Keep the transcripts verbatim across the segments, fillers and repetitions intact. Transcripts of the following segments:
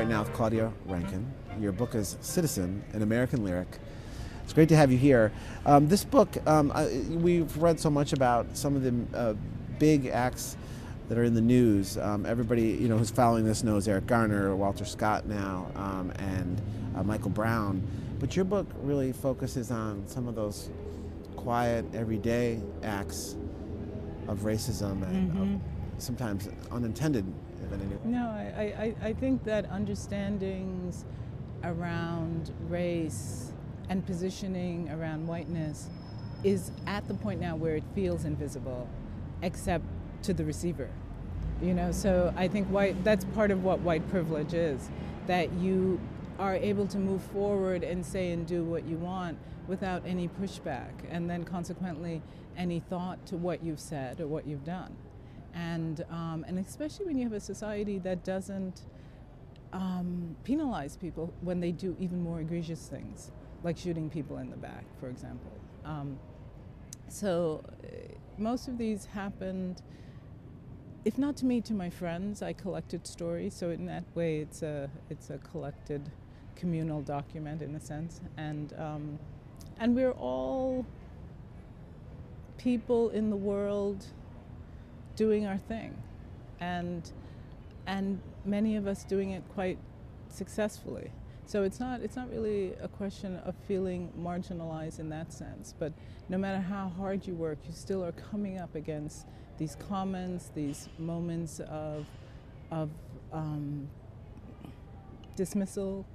right now with Claudia Rankine. Your book is Citizen, an American Lyric. It's great to have you here. Um, this book, um, I, we've read so much about some of the uh, big acts that are in the news. Um, everybody, you know, who's following this knows Eric Garner, Walter Scott now, um, and uh, Michael Brown. But your book really focuses on some of those quiet, everyday acts of racism and mm-hmm. of sometimes unintended. No, I, I, I think that understandings around race and positioning around whiteness is at the point now where it feels invisible, except to the receiver. You know, so I think white, that's part of what white privilege is, that you are able to move forward and say and do what you want without any pushback, and then consequently any thought to what you've said or what you've done. And, um, and especially when you have a society that doesn't um, penalize people when they do even more egregious things, like shooting people in the back, for example. Um, so uh, most of these happened, if not to me, to my friends. I collected stories, so in that way it's a, it's a collected communal document in a sense. And, um, and we're all people in the world doing our thing, and and many of us doing it quite successfully. So it's not it's not really a question of feeling marginalized in that sense, but no matter how hard you work, you still are coming up against these comments, these moments of of um, dismissal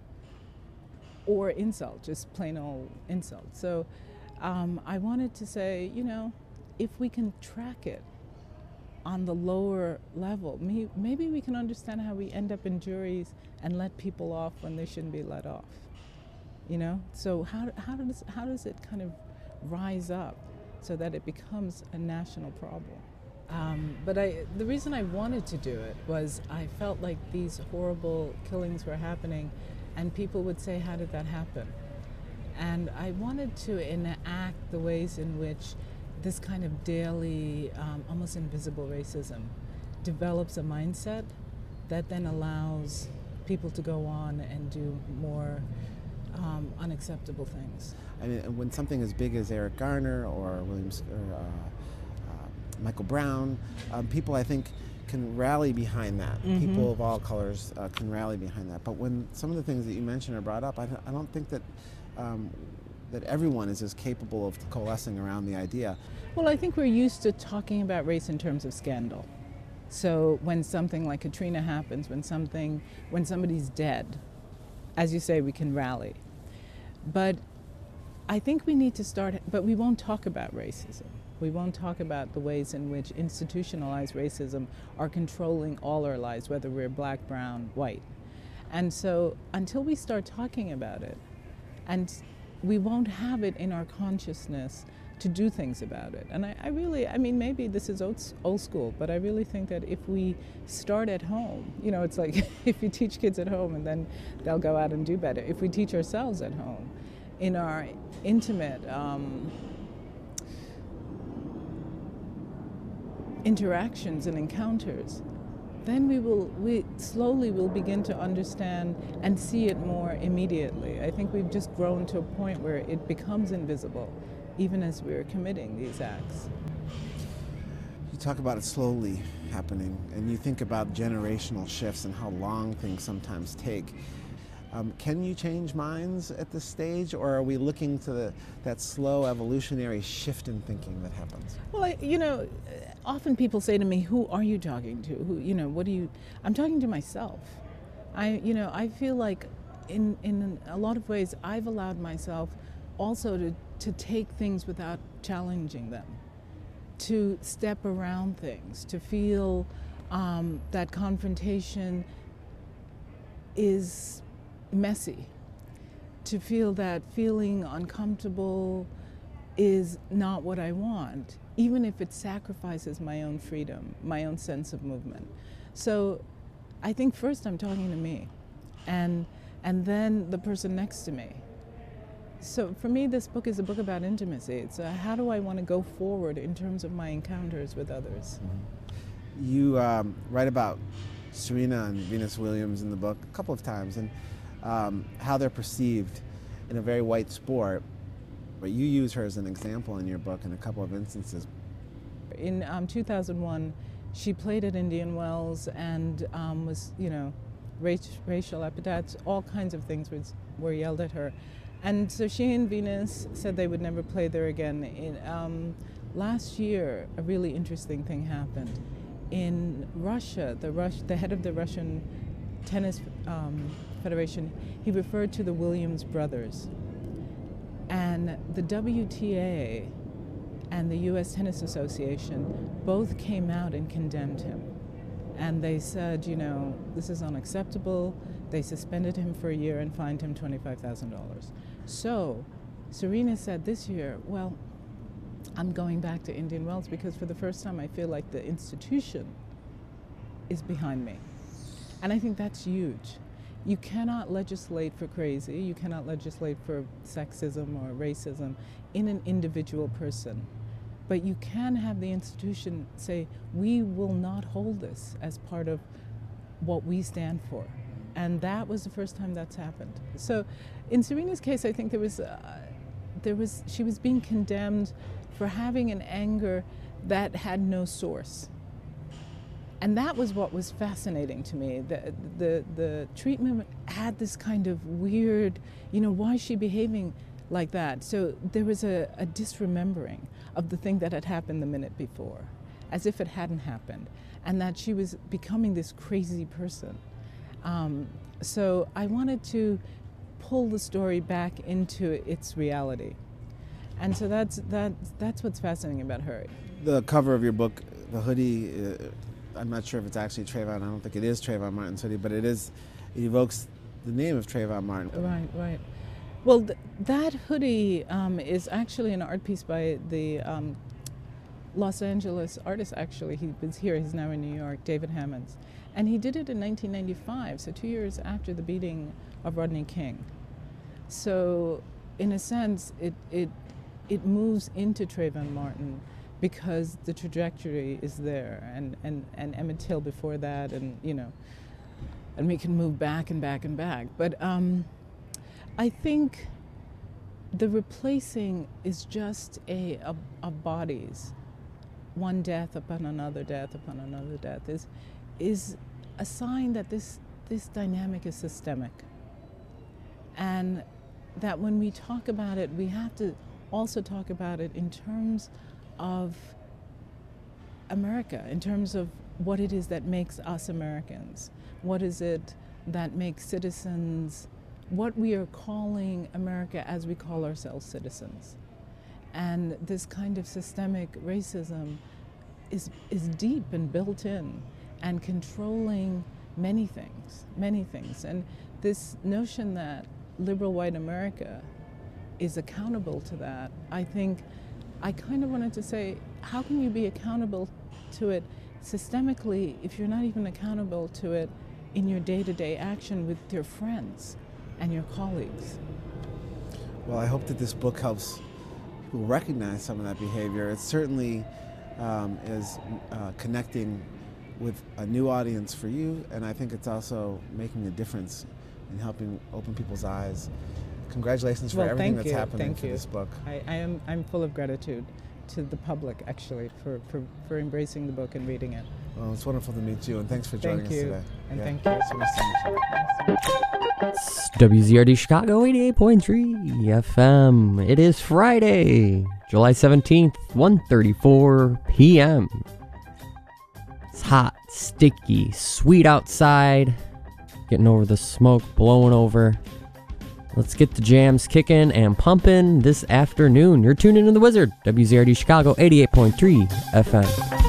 or insult, just plain old insult. So um, I wanted to say, you know, if we can track it on the lower level, maybe we can understand how we end up in juries and let people off when they shouldn't be let off. You know, so how how does how does it kind of rise up so that it becomes a national problem? Um, but I, the reason I wanted to do it was I felt like these horrible killings were happening, and people would say, "How did that happen?" And I wanted to enact the ways in which this kind of daily, um, almost invisible racism develops a mindset that then allows people to go on and do more um, unacceptable things. I mean, when something as big as Eric Garner or Williams or uh, uh, Michael Brown, um, people I think can rally behind that. Mm-hmm. People of all colors uh, can rally behind that. But when some of the things that you mentioned are brought up, I don't, I don't think that um, that everyone is as capable of coalescing around the idea. Well, I think we're used to talking about race in terms of scandal. So when something like Katrina happens, when something, when somebody's dead, as you say, we can rally. But I think we need to start, but we won't talk about racism. We won't talk about the ways in which institutionalized racism are controlling all our lives, whether we're black, brown, white. And so until we start talking about it, and we won't have it in our consciousness to do things about it. And I, I really, I mean, maybe this is old, old school, but I really think that if we start at home, you know, it's like if you teach kids at home and then they'll go out and do better. If we teach ourselves at home, in our intimate um, interactions and encounters, then we will, we slowly will begin to understand and see it more immediately. I think we've just grown to a point where it becomes invisible, even as we're committing these acts. You talk about it slowly happening, and you think about generational shifts and how long things sometimes take. Um, can you change minds at this stage, or are we looking to the, that slow evolutionary shift in thinking that happens? Well, I, you know, often people say to me, "Who are you talking to? Who, you know, what do you?" I'm talking to myself. I, you know, I feel like, in in a lot of ways, I've allowed myself also to to take things without challenging them, to step around things, to feel um, that confrontation is messy, to feel that feeling uncomfortable is not what I want, even if it sacrifices my own freedom, my own sense of movement. So I think first I'm talking to me, and and then the person next to me. So for me, this book is a book about intimacy. It's a, how do I want to go forward in terms of my encounters with others. Mm-hmm. You um, write about Serena and Venus Williams in the book a couple of times, and um, how they're perceived in a very white sport. But you use her as an example in your book in a couple of instances. In um, two thousand one, she played at Indian Wells and um, was, you know, race, racial epithets, all kinds of things was, were yelled at her. And so she and Venus said they would never play there again. In, um, last year, a really interesting thing happened. In Russia, the, Rus- the head of the Russian Tennis um, Federation, he referred to the Williams brothers. And the W T A and the U S Tennis Association both came out and condemned him. And they said, you know, this is unacceptable. They suspended him for a year and fined him twenty-five thousand dollars. So Serena said this year, well, I'm going back to Indian Wells because for the first time I feel like the institution is behind me. And I think that's huge. You cannot legislate for crazy, you cannot legislate for sexism or racism in an individual person. But you can have the institution say, we will not hold this as part of what we stand for. And that was the first time that's happened. So in Serena's case, I think there was, uh, there was, she was being condemned for having an anger that had no source. And that was what was fascinating to me. The, the, the treatment had this kind of weird, you know, why is she behaving like that? So there was a, a disremembering of the thing that had happened the minute before, as if it hadn't happened, and that she was becoming this crazy person. Um, so I wanted to pull the story back into its reality. And so that's, that, that's what's fascinating about her. The cover of your book, the hoodie, uh, I'm not sure if it's actually Trayvon. I don't think it is Trayvon Martin's hoodie, but it is, it evokes the name of Trayvon Martin. Right, right. Well, th- that hoodie um, is actually an art piece by the um, Los Angeles artist, actually. He was here, he's now in New York, David Hammonds. And he did it in nineteen ninety-five, so two years after the beating of Rodney King. So, in a sense, it, it, it moves into Trayvon Martin because the trajectory is there, and, and, and Emmett Till before that, and, you know, and we can move back and back and back. But um, I think the replacing is just a, a, a bodies, one death upon another death upon another death, is, is a sign that this, this dynamic is systemic. And that when we talk about it, we have to also talk about it in terms of America, in terms of what it is that makes us Americans. What is it that makes citizens, what we are calling America as we call ourselves citizens. And this kind of systemic racism is, is deep and built in and controlling many things, many things. And this notion that liberal white America is accountable to that, I think I kind of wanted to say, how can you be accountable to it systemically if you're not even accountable to it in your day-to-day action with your friends and your colleagues? Well, I hope that this book helps people recognize some of that behavior. It certainly um, is uh, connecting with a new audience for you, and I think it's also making a difference in helping open people's eyes. Congratulations for well, everything that's you. happening thank for you. this book. I, I am I'm full of gratitude to the public, actually, for, for, for embracing the book and reading it. Well, it's wonderful to meet you, and thanks for joining thank you. us today. And yeah. thank you. So nice to meet you. Nice to meet you. W Z R D Chicago eighty-eight point three F M. It is Friday, July seventeenth, one thirty-four p.m. It's hot, sticky, sweet outside. Getting over the smoke, blowing over. Let's get the jams kicking and pumping this afternoon. You're tuned into The Wizard, W Z R D Chicago eighty-eight point three F M.